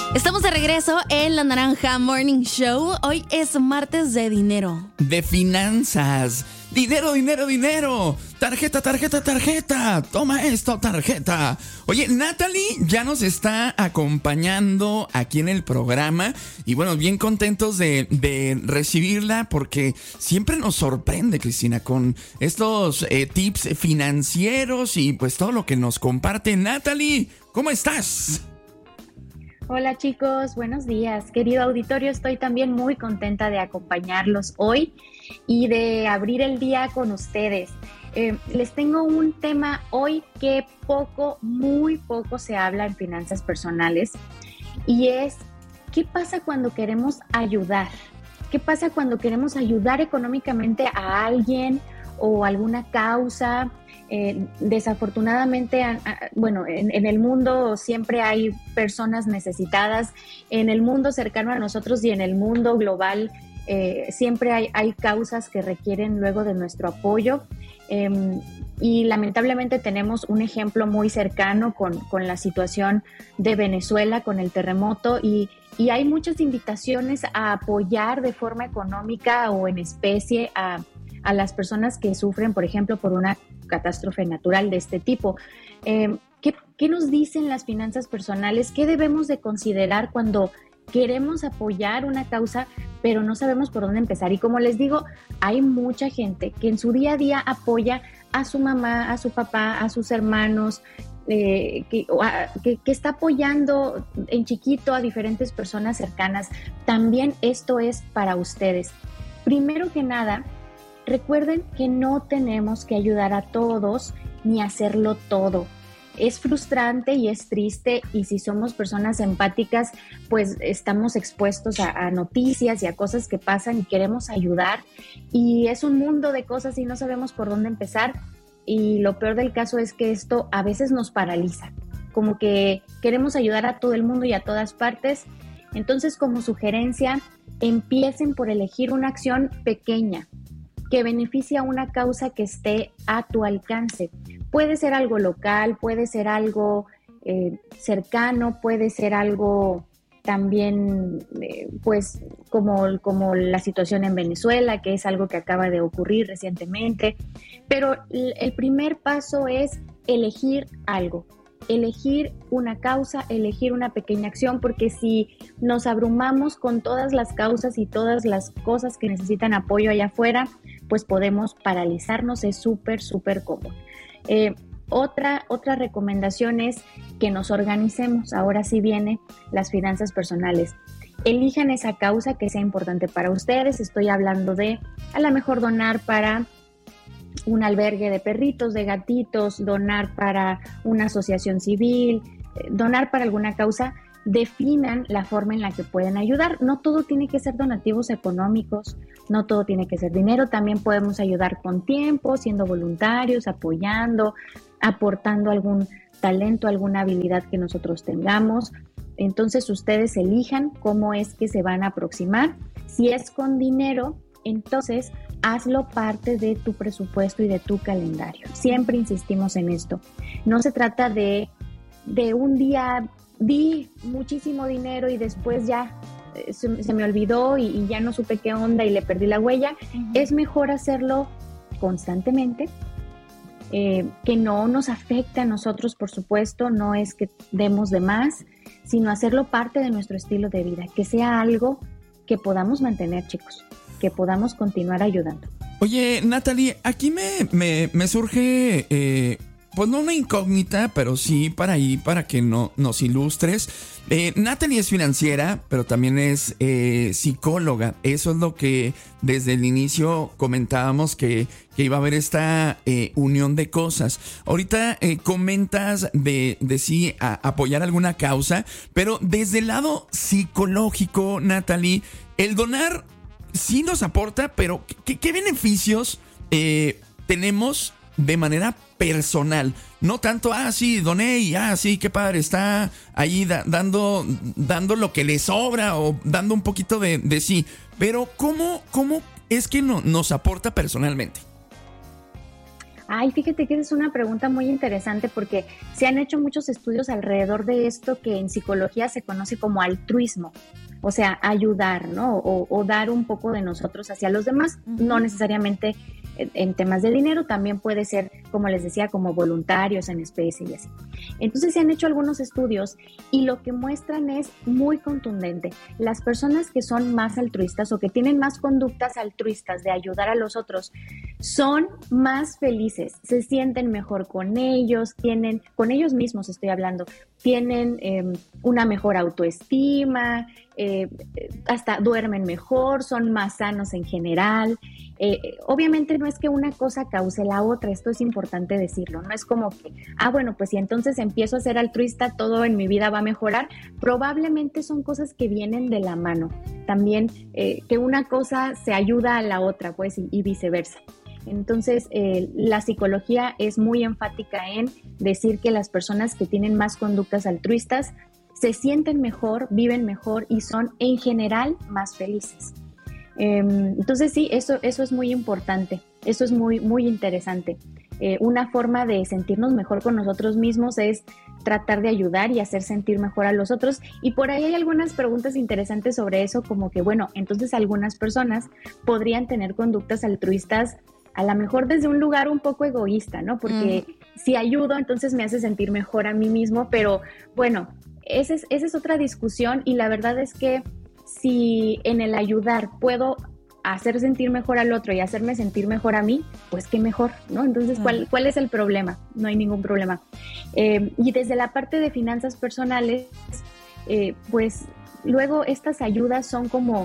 Estamos de regreso en La Naranja Morning Show. Hoy es martes de dinero. De finanzas. Dinero, dinero, dinero. Tarjeta, tarjeta, tarjeta. Toma esto, tarjeta. Oye, Natalie ya nos está acompañando aquí en el programa. Y bueno, bien contentos de recibirla porque siempre nos sorprende, Cristina, con estos tips financieros y pues todo lo que nos comparte. Natalie, ¿cómo estás? Hola chicos, buenos días. Querido auditorio, estoy también muy contenta de acompañarlos hoy y de abrir el día con ustedes. Les tengo un tema hoy que muy poco se habla en finanzas personales y es ¿qué pasa cuando queremos ayudar? ¿Qué pasa cuando queremos ayudar económicamente a alguien o alguna causa? Desafortunadamente, en el mundo siempre hay personas necesitadas, en el mundo cercano a nosotros y en el mundo global siempre hay causas que requieren luego de nuestro apoyo y lamentablemente tenemos un ejemplo muy cercano con la situación de Venezuela, con el terremoto y hay muchas invitaciones a apoyar de forma económica o en especie a las personas que sufren, por ejemplo, por una catástrofe natural de este tipo. ¿Qué nos dicen las finanzas personales? ¿Qué debemos de considerar cuando queremos apoyar una causa, pero no sabemos por dónde empezar? Y como les digo, hay mucha gente que en su día a día apoya a su mamá, a su papá, a sus hermanos, que está apoyando en chiquito a diferentes personas cercanas. También esto es para ustedes. Primero que nada, recuerden que no tenemos que ayudar a todos ni hacerlo todo. Es frustrante y es triste y si somos personas empáticas, pues estamos expuestos a noticias y a cosas que pasan y queremos ayudar y es un mundo de cosas y no sabemos por dónde empezar y lo peor del caso es que esto a veces nos paraliza, como que queremos ayudar a todo el mundo y a todas partes. Entonces, como sugerencia, empiecen por elegir una acción pequeña que beneficie a una causa que esté a tu alcance. Puede ser algo local, puede ser algo cercano, puede ser algo también, pues, como la situación en Venezuela, que es algo que acaba de ocurrir recientemente. Pero el primer paso es elegir algo, elegir una causa, elegir una pequeña acción, porque si nos abrumamos con todas las causas y todas las cosas que necesitan apoyo allá afuera, pues podemos paralizarnos, es súper común. Otra recomendación es que nos organicemos. Ahora sí viene las finanzas personales. Elijan esa causa que sea importante para ustedes. Estoy hablando de a lo mejor donar para un albergue de perritos, de gatitos, donar para una asociación civil, donar para alguna causa. Definan la forma en la que pueden ayudar. No todo tiene que ser donativos económicos, no todo tiene que ser dinero, también podemos ayudar con tiempo, siendo voluntarios, apoyando, aportando algún talento, alguna habilidad que nosotros tengamos. Entonces ustedes elijan cómo es que se van a aproximar. Si es con dinero, entonces hazlo parte de tu presupuesto y de tu calendario. Siempre insistimos en esto. No se trata de un día di muchísimo dinero y después ya se me olvidó y ya no supe qué onda y le perdí la huella. Uh-huh. Es mejor hacerlo constantemente, que no nos afecte a nosotros, por supuesto, no es que demos de más, sino hacerlo parte de nuestro estilo de vida, que sea algo que podamos mantener, chicos, que podamos continuar ayudando. Oye, Natalie, aquí me surge pues no una incógnita, pero sí para que nos ilustres. Natalie es financiera, pero también es psicóloga. Eso es lo que desde el inicio comentábamos que iba a haber esta unión de cosas. Ahorita comentas de sí apoyar alguna causa, pero desde el lado psicológico, Natalie, el donar sí nos aporta, pero ¿qué beneficios tenemos de manera personal? No tanto, sí, doné y sí, qué padre, está ahí dando lo que le sobra o dando un poquito de sí. Pero ¿cómo es que nos aporta personalmente? Ay, fíjate que esa es una pregunta muy interesante porque se han hecho muchos estudios alrededor de esto que en psicología se conoce como altruismo, o sea, ayudar, ¿no? O dar un poco de nosotros hacia los demás, no necesariamente en temas de dinero, también puede ser, como les decía, como voluntarios en especie y así. Entonces se han hecho algunos estudios y lo que muestran es muy contundente. Las personas que son más altruistas o que tienen más conductas altruistas de ayudar a los otros son más felices, se sienten mejor con ellos, con ellos mismos estoy hablando, tienen una mejor autoestima, hasta duermen mejor, son más sanos en general. Obviamente no es que una cosa cause la otra, esto es importante decirlo, no es como que, bueno, pues si entonces empiezo a ser altruista, todo en mi vida va a mejorar. Probablemente son cosas que vienen de la mano, también que una cosa se ayuda a la otra, pues, y viceversa. Entonces, la psicología es muy enfática en decir que las personas que tienen más conductas altruistas se sienten mejor, viven mejor y son en general más felices. Entonces sí, eso es muy importante, eso es muy, muy interesante. Una forma de sentirnos mejor con nosotros mismos es tratar de ayudar y hacer sentir mejor a los otros. Y por ahí hay algunas preguntas interesantes sobre eso, como que, bueno, entonces algunas personas podrían tener conductas altruistas a lo mejor desde un lugar un poco egoísta, ¿no? Porque si ayudo, entonces me hace sentir mejor a mí mismo, pero bueno, esa es otra discusión y la verdad es que si en el ayudar puedo hacer sentir mejor al otro y hacerme sentir mejor a mí, pues qué mejor, ¿no? Entonces, ¿cuál es el problema? No hay ningún problema. Y desde la parte de finanzas personales, pues luego estas ayudas son como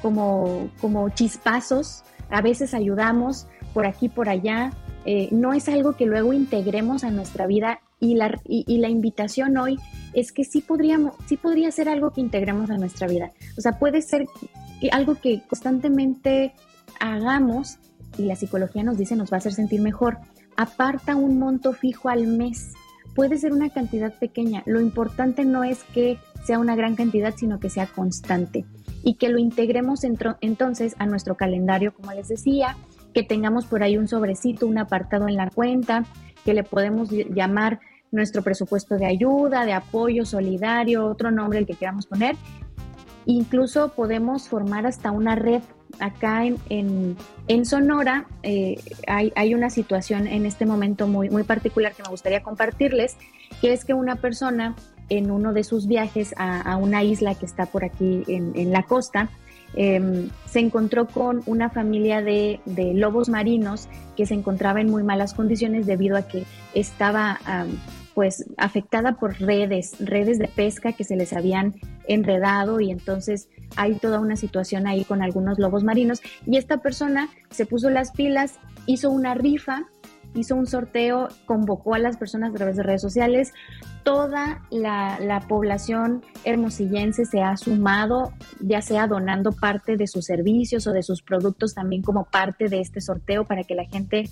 chispazos, a veces ayudamos por aquí, por allá, no es algo que luego integremos a nuestra vida y la invitación hoy es que sí podría ser algo que integremos a nuestra vida. O sea, puede ser algo que constantemente hagamos y la psicología nos dice nos va a hacer sentir mejor. Aparta un monto fijo al mes. Puede ser una cantidad pequeña. Lo importante no es que sea una gran cantidad, sino que sea constante y que lo integremos entonces a nuestro calendario, como les decía, que tengamos por ahí un sobrecito, un apartado en la cuenta, que le podemos llamar nuestro presupuesto de ayuda, de apoyo solidario, otro nombre el que queramos poner. Incluso podemos formar hasta una red. Acá en Sonora hay una situación en este momento muy, muy particular que me gustaría compartirles, que es que una persona en uno de sus viajes a una isla que está por aquí en la costa, se encontró con una familia de lobos marinos que se encontraba en muy malas condiciones debido a que estaba pues afectada por redes de pesca que se les habían enredado y entonces hay toda una situación ahí con algunos lobos marinos y esta persona se puso las pilas, hizo una rifa, hizo un sorteo, convocó a las personas a través de redes sociales. Toda la población hermosillense se ha sumado, ya sea donando parte de sus servicios o de sus productos también como parte de este sorteo para que la gente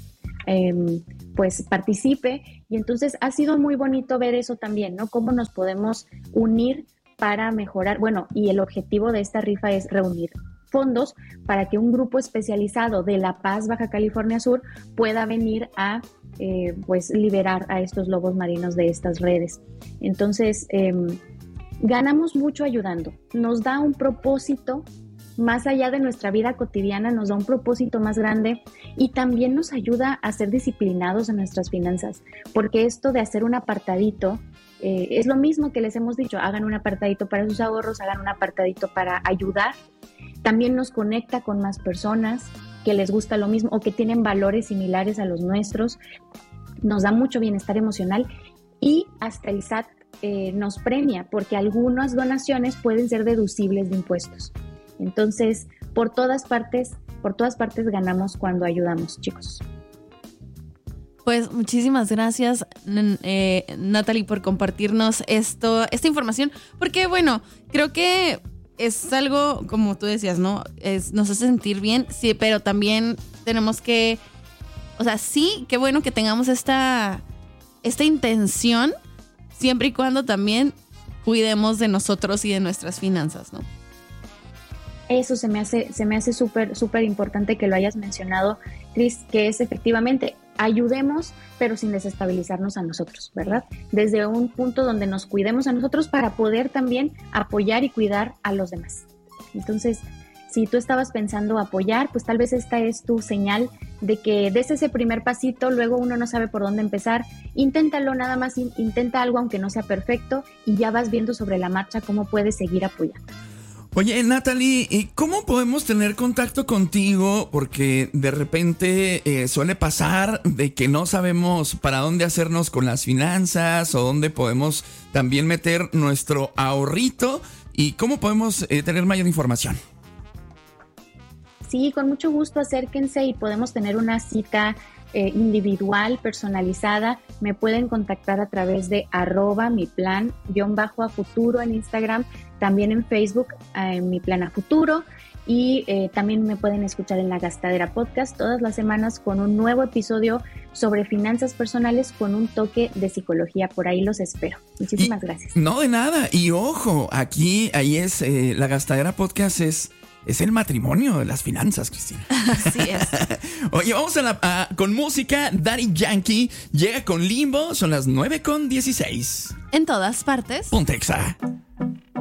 pues participe. Y entonces ha sido muy bonito ver eso también, ¿no? Cómo nos podemos unir para mejorar. Bueno, y el objetivo de esta rifa es reunir fondos para que un grupo especializado de La Paz, Baja California Sur, pueda venir a pues liberar a estos lobos marinos de estas redes. Entonces, ganamos mucho ayudando. Nos da un propósito más allá de nuestra vida cotidiana, nos da un propósito más grande y también nos ayuda a ser disciplinados en nuestras finanzas, porque esto de hacer un apartadito es lo mismo que les hemos dicho, hagan un apartadito para sus ahorros, hagan un apartadito para ayudar. También nos conecta con más personas que les gusta lo mismo o que tienen valores similares a los nuestros. Nos da mucho bienestar emocional y hasta el SAT nos premia porque algunas donaciones pueden ser deducibles de impuestos. Entonces, por todas partes ganamos cuando ayudamos, chicos. Pues muchísimas gracias, Natalie, por compartirnos esta información, porque bueno, creo que es algo, como tú decías, ¿no? Nos hace sentir bien, sí, pero también tenemos que, o sea, sí, qué bueno que tengamos esta intención, siempre y cuando también cuidemos de nosotros y de nuestras finanzas, ¿no? Eso se me hace súper, súper importante que lo hayas mencionado, Cris, que es efectivamente ayudemos, pero sin desestabilizarnos a nosotros, ¿verdad? Desde un punto donde nos cuidemos a nosotros para poder también apoyar y cuidar a los demás. Entonces, si tú estabas pensando apoyar, pues tal vez esta es tu señal de que des ese primer pasito, luego uno no sabe por dónde empezar. Inténtalo, nada más intenta algo aunque no sea perfecto y ya vas viendo sobre la marcha cómo puedes seguir apoyando. Oye, Natalie, ¿y cómo podemos tener contacto contigo? Porque de repente suele pasar de que no sabemos para dónde hacernos con las finanzas o dónde podemos también meter nuestro ahorrito y cómo podemos tener mayor información. Sí, con mucho gusto acérquense y podemos tener una cita individual, personalizada. Me pueden contactar a través de @miplan_a futuro en Instagram, también en Facebook, Mi Plan a Futuro, y también me pueden escuchar en La Gastadera Podcast todas las semanas con un nuevo episodio sobre finanzas personales con un toque de psicología. Por ahí los espero. Muchísimas gracias. No, de nada. Y ojo, ahí es La Gastadera Podcast es el matrimonio de las finanzas, Cristina. Así es. Oye, vamos con música. Daddy Yankee llega con Limbo. Son las 9:16. En todas partes. Pontexa.